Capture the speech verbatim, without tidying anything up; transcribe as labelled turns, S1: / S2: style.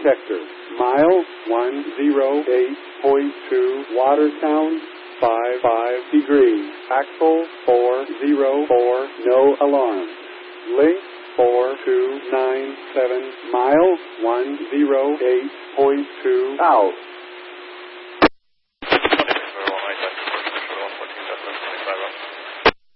S1: detector. Mile one oh eight point two, Watertown, five five degrees. Axle four oh four, no alarm. Link four two nine seven, mile one oh eight point two, out.